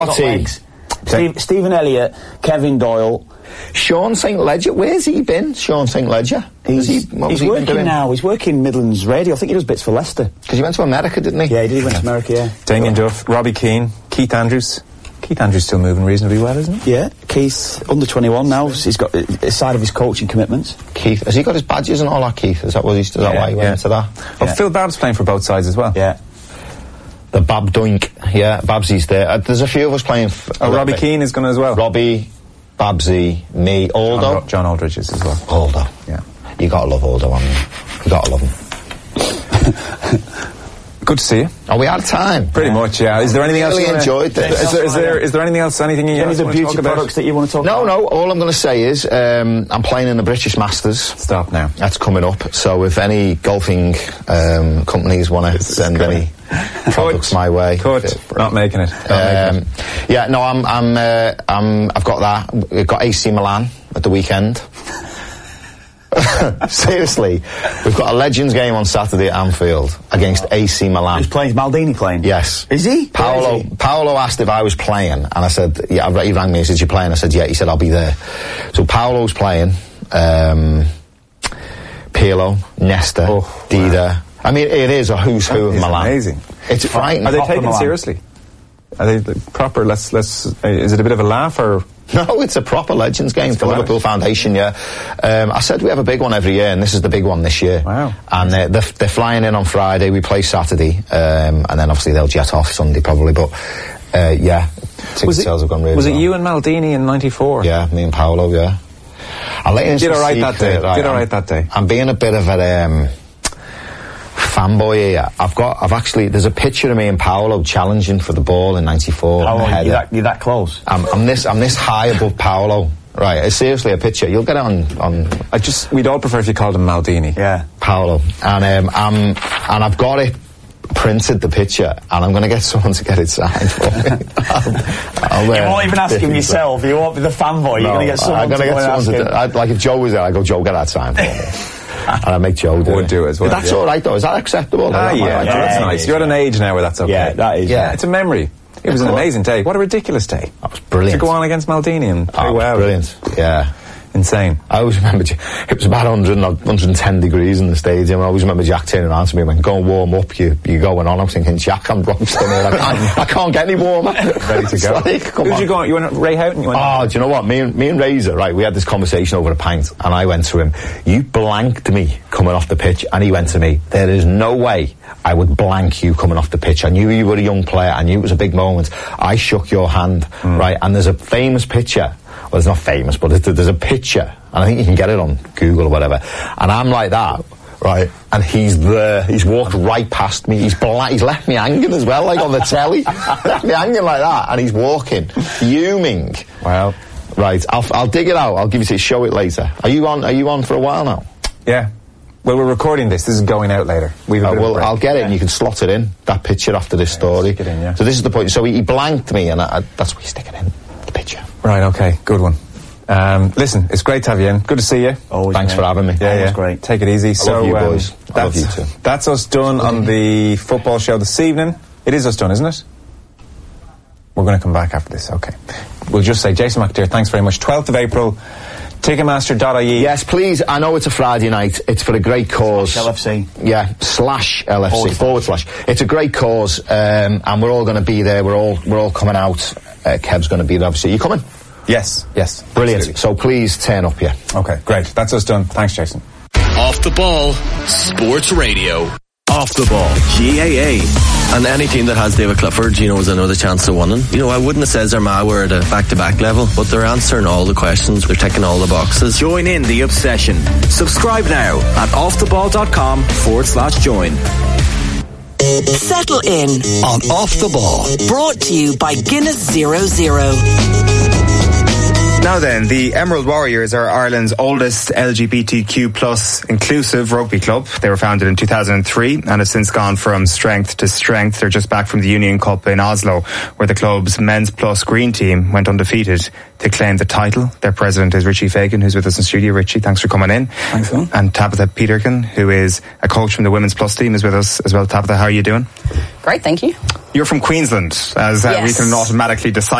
Stephen Elliott, Kevin Doyle, Sean St. Ledger. Where's he been, Sean St. Ledger? He's working now. He's working Midlands Radio. I think he does bits for Leicester. Because he went to America, didn't he? Yeah, he went to America, yeah. Damien Duff, Robbie Keane, Keith Andrews. Keith Andrews still moving reasonably well, isn't he? Yeah, Keith, under 21 now. He's got a side of his coaching commitments. Keith, has he got his badges and all that, Keith? Is that why he went into that? Well, Phil Babb's playing for both sides as well. Yeah. The Bab Doink. Yeah, Babsy's there. There's a few of us playing... Robbie Keane is going as well. Robbie, Babsy, me, Aldo. John Aldridge is as well. Aldo. Yeah. You gotta love Aldo, haven't you? You gotta love him. Good to see you. Are we out of time? Pretty much, yeah. Is there anything else? I really enjoyed this. Is there anything else? Anything you want to talk about? Beauty products that you want to talk about? No. All I'm going to say is I'm playing in the British Masters. Stop now. That's coming up. So if any golfing companies want to send any products my way, not making it. Yeah, no, I've got that. We've got AC Milan at the weekend. Seriously, we've got a Legends game on Saturday at Anfield against AC Milan. He's playing. Maldini playing? Yes. Is he? Paolo asked if I was playing, and I said, yeah. He rang me and said, "You playing?" I said, "Yeah." He said, "I'll be there." So Paolo's playing. Pirlo, Nesta, Dida. Wow. I mean, it is a who's who of Milan. Amazing. It's frightening. Are they taken seriously? Are they proper? Let's. Is it a bit of a laugh or? No, it's a proper Legends game for Liverpool Foundation, yeah. I said we have a big one every year, and this is the big one this year. Wow. And they're flying in on Friday, we play Saturday, and then obviously they'll jet off Sunday probably, but yeah, ticket sales have gone really well. Was it you and Maldini in 94? Yeah, me and Paolo, yeah. I'll let you Did alright that day. Did alright that day. I'm being a bit of a fanboy here. I've actually, there's a picture of me and Paolo challenging for the ball in 94. You're that close? I'm this high above Paolo. Right, it's seriously a picture. You'll get it on. We'd all prefer if you called him Maldini. Yeah. Paolo. And I've got it printed, the picture, and I'm going to get someone to get it signed for me. You won't even ask him yourself. You won't be the fanboy. You're going to get someone to ask him. Like if Joe was there, I'd go, "Joe, get that signed for me." And I make Joe do it. Would do it as well. But that's all right, though. Is that acceptable? That's nice. You're at an age now where that's okay. Yeah, that is. Yeah, it's a memory. It was an amazing day. What a ridiculous day. That was brilliant. To go on against Maldini and play well. Brilliant. Yeah. Insane. I always remember, it was about 110 degrees in the stadium. I always remember Jack turning around to me and went, "Go and warm up, you're going on." I'm thinking, "Jack, I'm roasting here. I can't get any warmer." Ready to go. Who did you go on? You went Ray Houghton? Do you know what? Me and Razor, right, we had this conversation over a pint, and I went to him, "You blanked me coming off the pitch," and he went to me, "There is no way I would blank you coming off the pitch. I knew you were a young player. I knew it was a big moment. I shook your hand," right? And there's a famous picture. Well, it's not famous, but there's a picture, and I think you can get it on Google or whatever. And I'm like that, right? And he's there. He's walked right past me. He's left me hanging as well, like on the telly. Left me hanging like that, and he's walking, fuming. Wow. Right. I'll dig it out. I'll give you to show it later. Are you on for a while now? Yeah. Well, we're recording this. This is going out later. I'll get it, and you can slot it in, that picture after this story. Stick it in, yeah. So this is the point. So he blanked me, and that's where you stick it in, the picture. Right, okay. Good one. Listen, it's great to have you in. Good to see you. Always. Thanks for having me. Yeah, great. Take it easy. I love you boys. I love you too. That's us done on the football show this evening. It is us done, isn't it? We're going to come back after this, okay. We'll just say, Jason McAteer, thanks very much. 12th of April, Ticketmaster.ie. Yes, please. I know it's a Friday night. It's for a great cause. /LFC. Yeah, /LFC. /. It's a great cause, and we're all going to be there. We're all coming out. Kev's going to be there, obviously. Are you coming? Yes. Brilliant. Absolutely. So please turn up here. Okay, great. That's us done. Thanks, Jason. Off the Ball, Sports Radio. Off the Ball, GAA. And any team that has David Clifford, is another chance to winning. I wouldn't have said Armagh were at a back-to-back level, but they're answering all the questions. They're ticking all the boxes. Join in the obsession. Subscribe now at offtheball.com/join. Settle in on Off the Ball. Brought to you by Guinness 00. Now then, the Emerald Warriors are Ireland's oldest LGBTQ plus inclusive rugby club. They were founded in 2003 and have since gone from strength to strength. They're just back from the Union Cup in Oslo, where the club's men's plus green team went undefeated to claim the title. Their president is Richie Fagan, who's with us in studio. Richie, thanks for coming in. Thanks, man. And Tabitha Peterkin, who is a coach from the women's plus team, is with us as well. Tabitha, how are you doing? Great, thank you. You're from Queensland, as we can automatically decide.